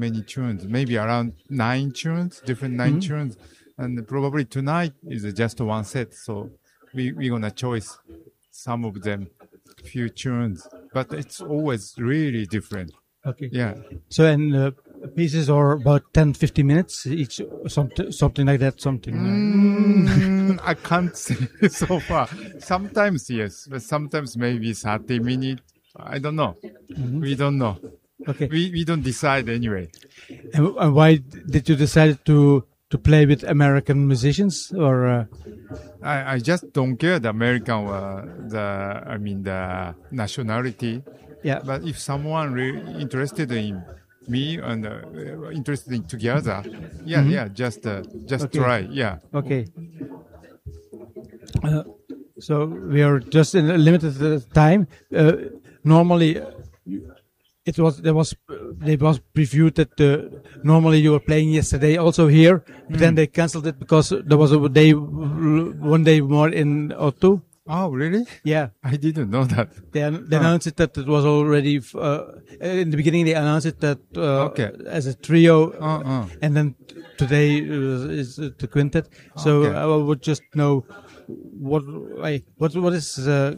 many tunes, maybe around 9 tunes, different 9 tunes. And probably tonight is just one set. So we're going to choose some of them, few tunes. But it's always really different. Okay. Yeah. So, and pieces are about 10, 15 minutes each, something like that, something. I can't say so far. Sometimes, yes, but sometimes maybe 30 minutes. I don't know. We don't know. Okay. We don't decide anyway. And why did you decide to play with American musicians, or? I just don't care the American, the nationality. Yeah. But if someone really interested in me and interested in together, just Okay. try, yeah. Okay. So we are just in a limited time. Normally, they was previewed that normally you were playing yesterday also here, but then they cancelled it because there was one day more in O2. Oh, really? Yeah. I didn't know that. They announced it that it was already in the beginning. They announced it that as a trio, and then today is the quintet. So I would just know what is the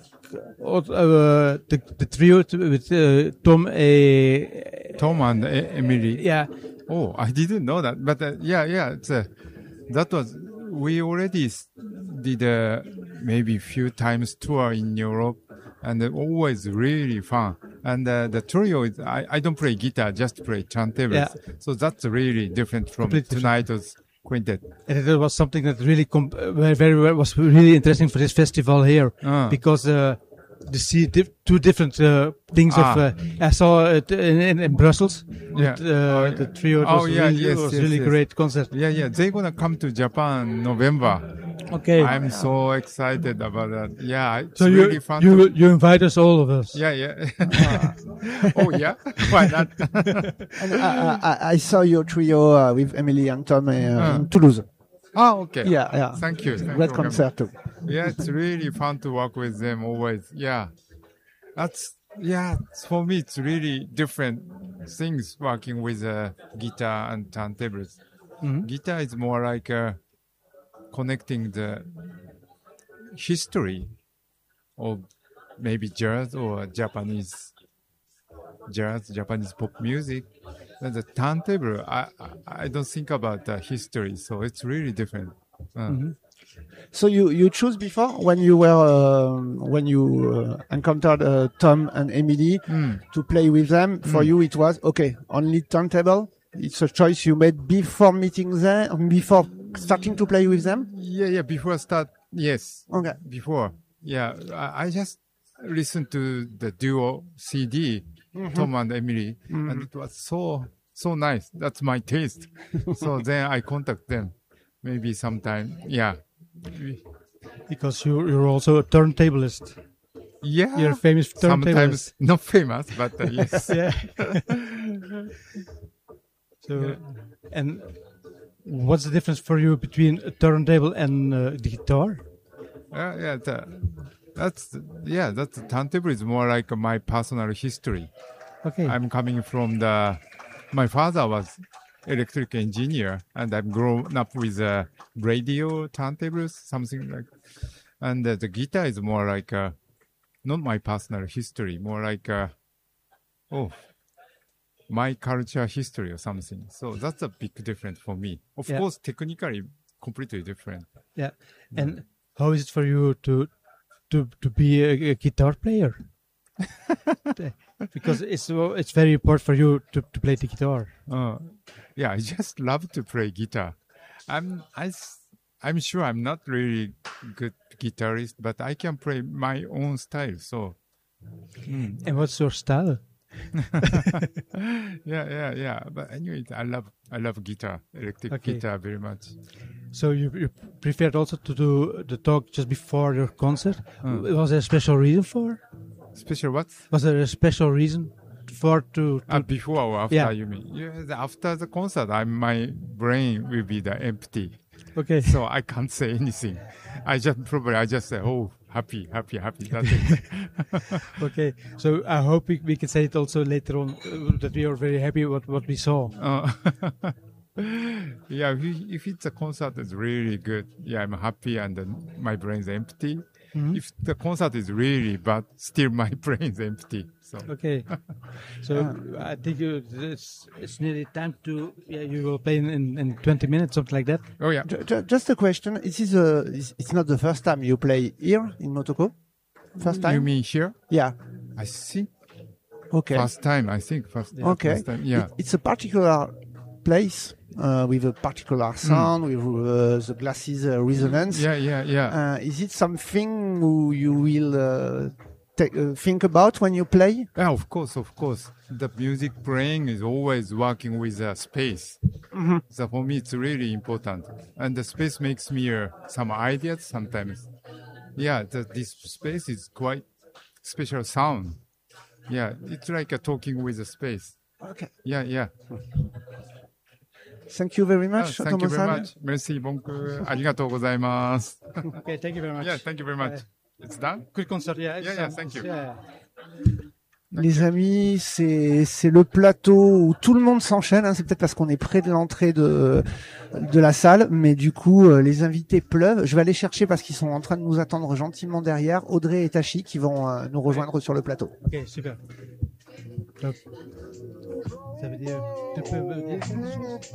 trio with Tom and Emily. Yeah. Oh, I didn't know that. But that was, we already did maybe few times tour in Europe, and always really fun. And the trio is, I don't play guitar, just play turntables. Yeah. So that's really different from Completely tonight's quintet. And it was something that really was really interesting for this festival here, because to see two different things of. I saw it in Brussels. Yeah. The trio. It was really great concert. Yeah. They're gonna come to Japan November. Okay. I'm so excited about that. Yeah, it's So really fun. you invite us, all of us. Yeah. Oh yeah, why not? And I saw your trio with Emily and Tom in Toulouse. Oh, okay. Yeah. Thank you. Great concert too. Yeah, it's really fun to work with them always. Yeah. For me, it's really different things working with guitar and turntables. Guitar is more like connecting the history of maybe jazz or Japanese pop music. And the turntable, I don't think about the history, so it's really different. So you choose before when you encountered Tom and Emily to play with them. For you, it was only turntable. It's a choice you made before meeting them, before starting to play with them. Yeah. Before start, yes. Okay. Before, yeah. I just listened to the duo CD, Tom and Emily, and it was so nice. That's my taste. So then I contact them, maybe sometime. Yeah. Because you're also a turntablist. Yeah. You're a famous turntablist. Sometimes not famous, but yes. Yeah. So, and what's the difference for you between a turntable and the guitar? That's the turntable is more like my personal history. Okay. I'm coming from my father was electric engineer, and I've grown up with radio turntables, something like. And the guitar is more like not my personal history, more like my culture history or something. So that's a big difference for me. Of course, technically, completely different. Yeah. And how is it for you to be a guitar player? Because it's very important for you to play the guitar. Yeah, I just love to play guitar. I'm sure I'm not really good guitarist, but I can play my own style. So. And what's your style? Yeah. But anyway, I love guitar, electric guitar very much. So you preferred also to do the talk just before your concert. Was there a special reason for? Special what? Was there a special reason for to before or after? You mean? Yeah, after the concert, my brain will be empty. Okay. So I can't say anything. I just say, oh, happy. That's it. Okay. So I hope we can say it also later on that we are very happy with what we saw. Yeah, if it's a concert is really good, yeah, I'm happy and then my brain's empty. If the concert is really bad, still my brain's empty. So Okay. So I think it's nearly time to, you will play in 20 minutes, something like that. oh yeah, Just a question. It's not the first time you play here in Motoko? First time? you mean here? Yeah. I think Okay. first time. I think first. Okay. First time, yeah. It's a particular place with a particular sound, with the glasses resonance. Yeah. Is it something you will think about when you play? Yeah, of course. The music playing is always working with a space. So for me, it's really important. And the space makes me some ideas sometimes. Yeah, this space is quite special sound. Yeah, it's like talking with a space. Okay. Yeah. Thank you very much, Thank you very Tomo-san. much. Merci, bonjour. ありがとうございます. Okay, thank you very much. Yeah, thank you very much. It's done? Good concert, yeah. Yeah, thank you. Les amis, c'est le plateau où tout le monde s'enchaîne. Hein. C'est peut-être parce qu'on est près de l'entrée de la salle, mais du coup, les invités pleuvent. Je vais aller chercher parce qu'ils sont en train de nous attendre gentiment derrière. Audrey et Tachi qui vont nous rejoindre sur le plateau. Ok, super. Donc, ça veut dire, tu peux me dire quelque chose?